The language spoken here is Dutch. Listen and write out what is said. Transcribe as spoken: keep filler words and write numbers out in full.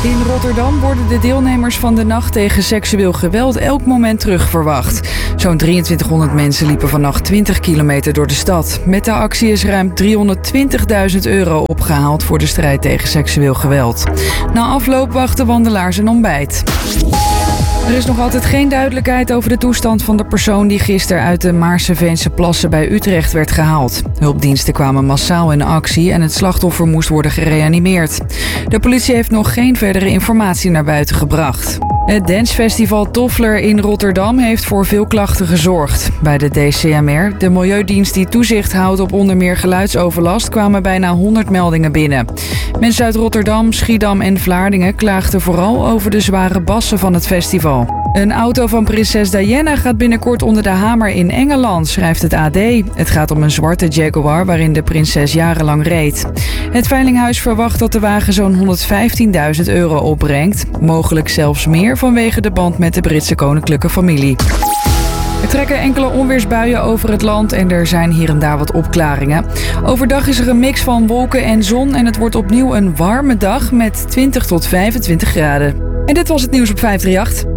In Rotterdam worden de deelnemers van de nacht tegen seksueel geweld elk moment terug verwacht. Zo'n drieëntwintighonderd mensen liepen vannacht twintig kilometer door de stad. Met de actie is ruim driehonderdtwintigduizend euro opgehaald voor de strijd tegen seksueel geweld. Na afloop wachten wandelaars een ontbijt. Er is nog altijd geen duidelijkheid over de toestand van de persoon die gisteren uit de Maarseveense plassen bij Utrecht werd gehaald. Hulpdiensten kwamen massaal in actie en het slachtoffer moest worden gereanimeerd. De politie heeft nog geen verdere informatie naar buiten gebracht. Het dancefestival Toffler in Rotterdam heeft voor veel klachten gezorgd. Bij de D C M R, de milieudienst die toezicht houdt op onder meer geluidsoverlast, kwamen bijna honderd meldingen binnen. Mensen uit Rotterdam, Schiedam en Vlaardingen klaagden vooral over de zware bassen van het festival. Een auto van prinses Diana gaat binnenkort onder de hamer in Engeland, schrijft het A D. Het gaat om een zwarte Jaguar waarin de prinses jarenlang reed. Het veilinghuis verwacht dat de wagen zo'n honderdvijftienduizend euro opbrengt. Mogelijk zelfs meer vanwege de band met de Britse koninklijke familie. Er trekken enkele onweersbuien over het land en er zijn hier en daar wat opklaringen. Overdag is er een mix van wolken en zon en het wordt opnieuw een warme dag met twintig tot vijfentwintig graden. En dit was het nieuws op vijf drie acht.